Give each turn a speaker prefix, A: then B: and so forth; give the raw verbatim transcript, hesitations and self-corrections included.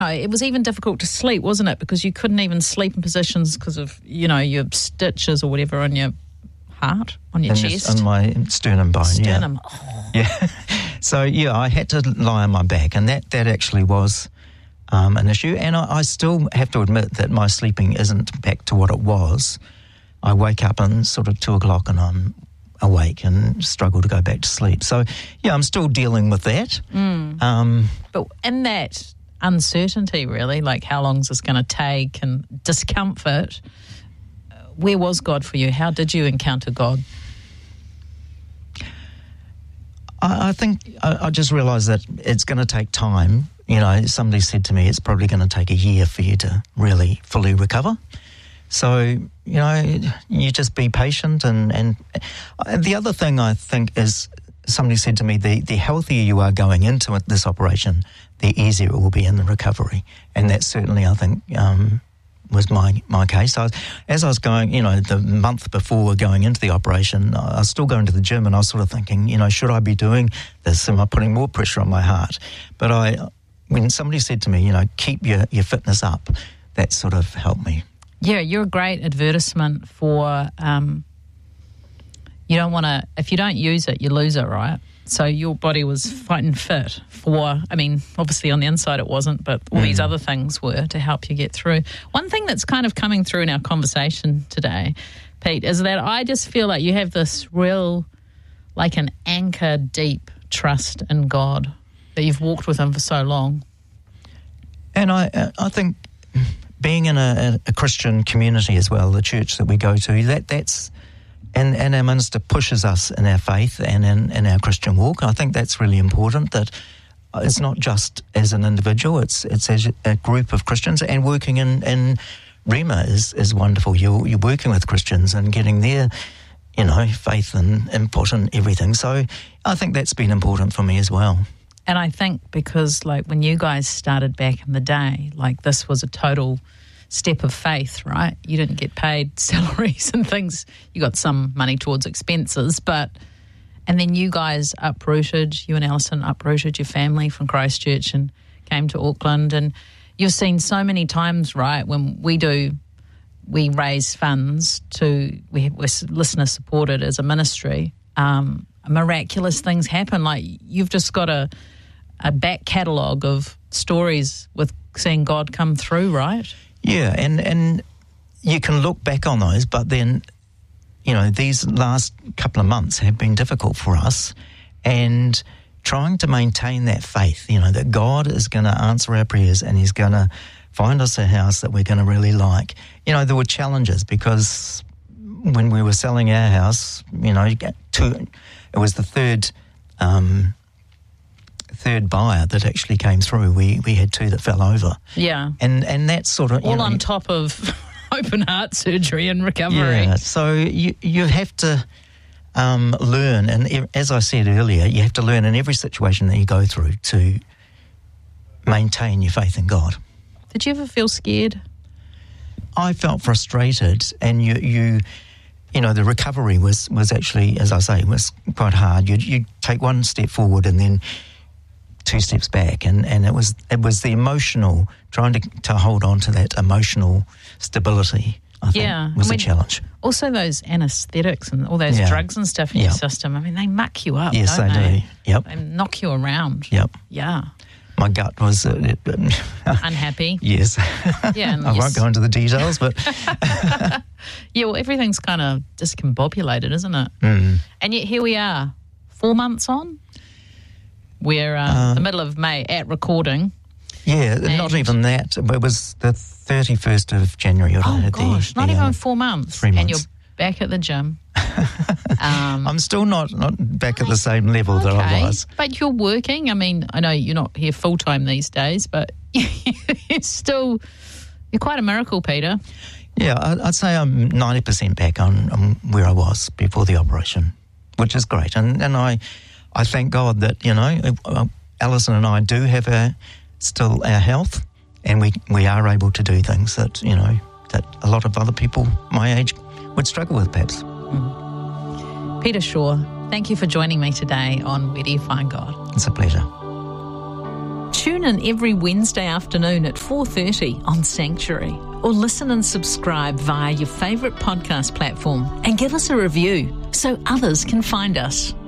A: It was even difficult to sleep, wasn't it? Because you couldn't even sleep in positions because of, you know, your stitches or whatever on your heart, on your
B: and
A: chest.
B: On my sternum bone,
A: sternum.
B: yeah.
A: Oh.
B: Yeah. So, yeah, I had to lie on my back, and that, that actually was um, an issue. And I, I still have to admit that my sleeping isn't back to what it was. I wake up and sort of two o'clock and I'm awake and struggle to go back to sleep. So, yeah, I'm still dealing with that.
A: Mm.
B: Um,
A: but in that uncertainty, really, like how long is this going to take and discomfort, where was God for you? How did you encounter God?
B: I, I think I, I just realised that it's going to take time. You know, somebody said to me it's probably going to take a year for you to really fully recover. So, you know, you just be patient. And, and the other thing I think is somebody said to me, the, the healthier you are going into it, this operation, the easier it will be in the recovery. And that certainly, I think, um, was my, my case. I was, as I was going, you know, the month before going into the operation, I was still going to the gym and I was sort of thinking, you know, should I be doing this? Am I putting more pressure on my heart? But I, when somebody said to me, you know, keep your, your fitness up, that sort of helped me.
A: Yeah, you're a great advertisement for, um, you don't want to, if you don't use it, you lose it, right? So your body was fighting fit for, I mean, obviously on the inside it wasn't, but all mm. these other things were to help you get through. One thing that's kind of coming through in our conversation today, Pete, is that I just feel like you have this real, like an anchor deep trust in God, that you've walked with him for so long.
B: And I, I think being in a, a Christian community as well, the church that we go to, that that's, and, and our minister pushes us in our faith and in, in our Christian walk. I think that's really important, that it's not just as an individual, it's it's as a group of Christians, and working in, in Rema is, is wonderful. You're, you're working with Christians and getting their, you know, faith and input and everything. So I think that's been important for me as well.
A: And I think because, like, when you guys started back in the day, like, this was a total step of faith, right? You didn't get paid salaries and things. You got some money towards expenses, but, and then you guys uprooted, you and Alison uprooted your family from Christchurch and came to Auckland. And you've seen so many times, right, when we do, we raise funds to, we, we're listener supported as a ministry, um, miraculous things happen. Like, you've just got a, a back catalogue of stories with seeing God come through, right?
B: Yeah, and, and you can look back on those, but then, you know, these last couple of months have been difficult for us, and trying to maintain that faith, you know, that God is going to answer our prayers and he's going to find us a house that we're going to really like. You know, there were challenges because when we were selling our house, you know, two, it was the third um, third buyer that actually came through. We we had two that fell over.
A: Yeah.
B: And and that sort of...
A: All
B: know,
A: on top of open heart surgery and recovery.
B: Yeah, so you, you have to um, learn, and as I said earlier, you have to learn in every situation that you go through to maintain your faith in God.
A: Did you ever feel scared?
B: I felt frustrated, and you... you You know, the recovery was, was actually, as I say, was quite hard. You you take one step forward and then two steps back, and, and it was it was the emotional, trying to to hold on to that emotional stability, I think,
A: yeah.
B: was
A: I mean,
B: a challenge.
A: Also those anaesthetics and all those
B: yeah.
A: drugs and stuff in
B: yep.
A: your system, I mean, they muck you up,
B: yes,
A: don't
B: they?
A: they?
B: do. Yep.
A: They knock you around.
B: Yep.
A: Yeah.
B: My gut was... Uh,
A: unhappy.
B: Yes.
A: Yeah. And
B: I won't go into the details, but...
A: yeah, well, everything's kind of discombobulated, isn't it?
B: Mm.
A: And yet here we are, four months on. We're uh,
B: um,
A: the middle of May at recording.
B: Yeah, not even that. It was the thirty-first of January.
A: Oh,
B: had
A: gosh,
B: the,
A: not
B: the,
A: even
B: um,
A: four months.
B: Three months.
A: And you're back at the gym.
B: um, I'm still not, not back at the same level
A: okay,
B: that I was.
A: But you're working. I mean, I know you're not here full-time these days, but it's still, you're quite a miracle, Peter.
B: Yeah, I'd say I'm ninety percent back on, on where I was before the operation, which is great. And and I I thank God that, you know, Alison and I do have our, still our health, and we, we are able to do things that, you know, that a lot of other people my age would struggle with, perhaps.
A: Mm. Peter Shaw, thank you for joining me today on Where Do You Find God?
B: It's a pleasure.
A: Tune in every Wednesday afternoon at four thirty on Sanctuary, or listen and subscribe via your favourite podcast platform and give us a review so others can find us.